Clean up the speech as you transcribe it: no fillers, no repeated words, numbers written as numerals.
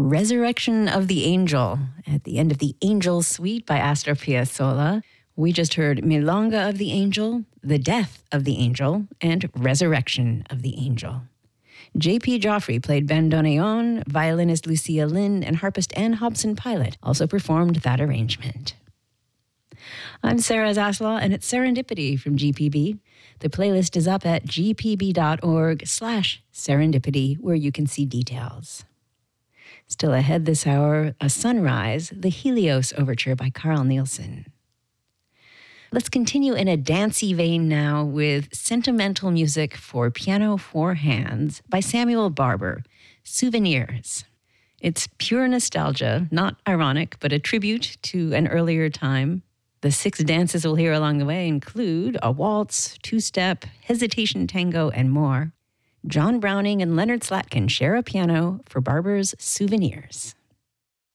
Resurrection of the Angel at the end of the Angel Suite by Astor Piazzolla. We just heard Milonga of the Angel, The Death of the Angel, and Resurrection of the Angel. J.P. Joffrey played bandoneon, violinist Lucia Lynn and harpist Ann Hobson Pilot also performed that arrangement. I'm Sarah Zaslaw, and it's Serendipity from GPB. The playlist is up at gpb.org/serendipity, where you can see details. Still ahead this hour, A Sunrise, the Helios Overture by Carl Nielsen. Let's continue in a dancey vein now with sentimental music for piano four hands by Samuel Barber, Souvenirs. It's pure nostalgia, not ironic, but a tribute to an earlier time. The 6 dances we'll hear along the way include a waltz, two-step, hesitation tango, and more. John Browning and Leonard Slatkin share a piano for Barber's Souvenirs.